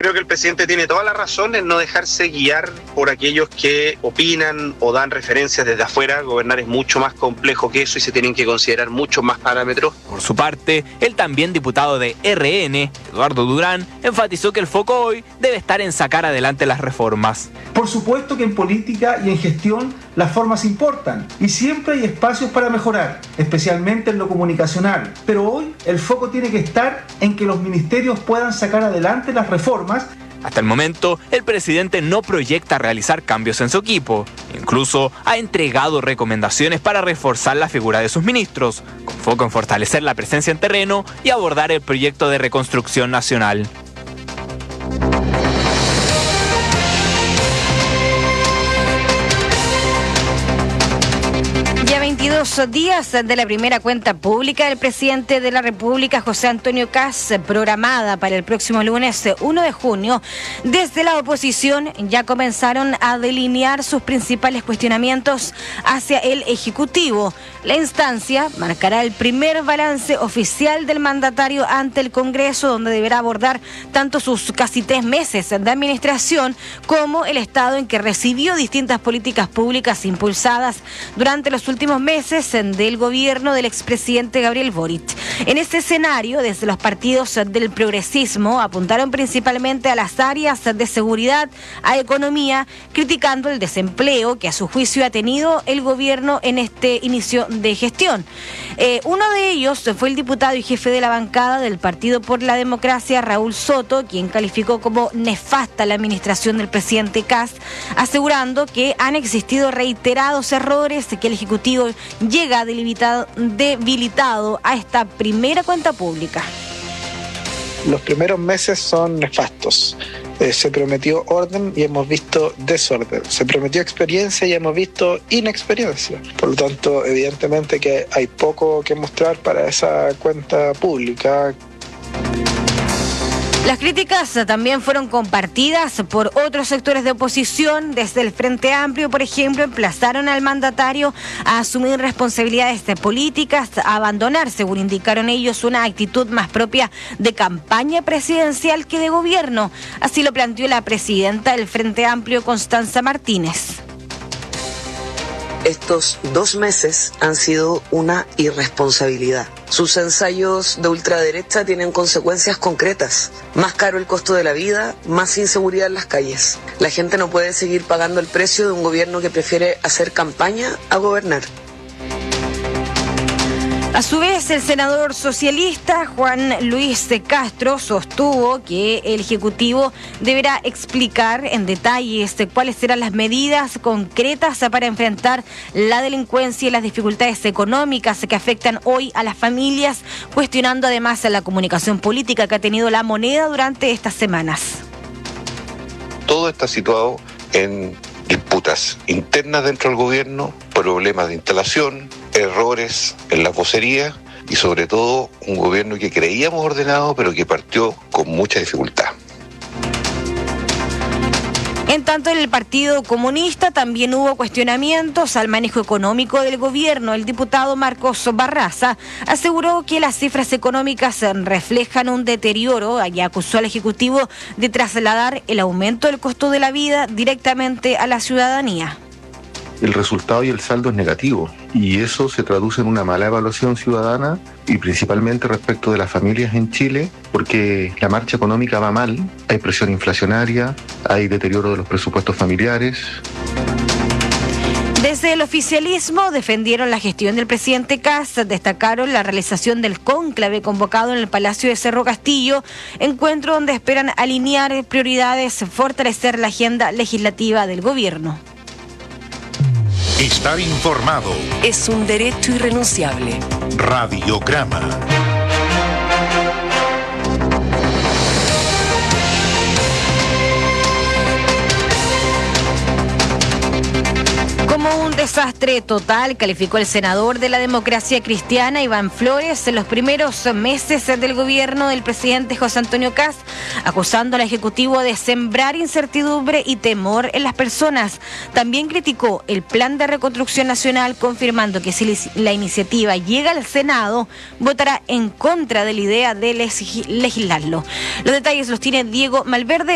creo que el presidente tiene toda la razón en no dejarse guiar por aquellos que opinan o dan referencias desde afuera. Gobernar es mucho más complejo que eso y se tienen que considerar muchos más parámetros. Por su parte, el también diputado de RN, Eduardo Durán, enfatizó que el foco hoy debe estar en sacar adelante las reformas. Por supuesto que en política y en gestión las formas importan y siempre hay espacios para mejorar, especialmente en lo comunicacional. Pero hoy el foco tiene que estar en que los ministerios puedan sacar adelante las reformas. Hasta el momento, el presidente no proyecta realizar cambios en su equipo. Incluso ha entregado recomendaciones para reforzar la figura de sus ministros, con foco en fortalecer la presencia en terreno y abordar el proyecto de reconstrucción nacional. Ya 22 días de la primera cuenta pública del presidente de la República, José Antonio Kast, programada para el próximo lunes 1 de junio. Desde la oposición ya comenzaron a delinear sus principales cuestionamientos hacia el Ejecutivo. La instancia marcará el primer balance oficial del mandatario ante el Congreso, donde deberá abordar tanto sus casi 3 meses de administración como el estado en que recibió distintas políticas públicas impulsadas durante los últimos meses del gobierno del expresidente Gabriel Boric. En este escenario, desde los partidos del progresismo apuntaron principalmente a las áreas de seguridad, a economía, criticando el desempleo que a su juicio ha tenido el gobierno en este inicio de gestión. Uno de ellos fue el diputado y jefe de la bancada del Partido por la Democracia, Raúl Soto, quien calificó como nefasta la administración del presidente Kast, asegurando que han existido reiterados errores, que el Ejecutivo llega debilitado a esta primera cuenta pública. Los primeros meses son nefastos. Se prometió orden y hemos visto desorden. Se prometió experiencia y hemos visto inexperiencia. Por lo tanto, evidentemente que hay poco que mostrar para esa cuenta pública. Las críticas también fueron compartidas por otros sectores de oposición. Desde el Frente Amplio, por ejemplo, emplazaron al mandatario a asumir responsabilidades políticas, a abandonar, según indicaron ellos, una actitud más propia de campaña presidencial que de gobierno. Así lo planteó la presidenta del Frente Amplio, Constanza Martínez. Estos 2 meses han sido una irresponsabilidad. Sus ensayos de ultraderecha tienen consecuencias concretas. Más caro el costo de la vida, más inseguridad en las calles. La gente no puede seguir pagando el precio de un gobierno que prefiere hacer campaña a gobernar. A su vez, el senador socialista Juan Luis de Castro sostuvo que el Ejecutivo deberá explicar en detalles cuáles serán las medidas concretas para enfrentar la delincuencia y las dificultades económicas que afectan hoy a las familias, cuestionando además la comunicación política que ha tenido la moneda durante estas semanas. Todo está situado en disputas internas dentro del gobierno, problemas de instalación, errores en la vocería y sobre todo un gobierno que creíamos ordenado pero que partió con mucha dificultad. En tanto, en el Partido Comunista también hubo cuestionamientos al manejo económico del gobierno. El diputado Marcos Barraza aseguró que las cifras económicas reflejan un deterioro y acusó al Ejecutivo de trasladar el aumento del costo de la vida directamente a la ciudadanía. El resultado y el saldo es negativo y eso se traduce en una mala evaluación ciudadana y principalmente respecto de las familias en Chile, porque la marcha económica va mal, hay presión inflacionaria, hay deterioro de los presupuestos familiares. Desde el oficialismo defendieron la gestión del presidente Kast, destacaron la realización del cónclave convocado en el Palacio de Cerro Castillo, encuentro donde esperan alinear prioridades, fortalecer la agenda legislativa del gobierno. Estar informado es un derecho irrenunciable. Radiograma. Como un desastre total, calificó el senador de la Democracia Cristiana, Iván Flores, en los primeros meses del gobierno del presidente José Antonio Kast, acusando al Ejecutivo de sembrar incertidumbre y temor en las personas. También criticó el plan de reconstrucción nacional, confirmando que si la iniciativa llega al Senado, votará en contra de la idea de legislarlo. Los detalles los tiene Diego Malverde.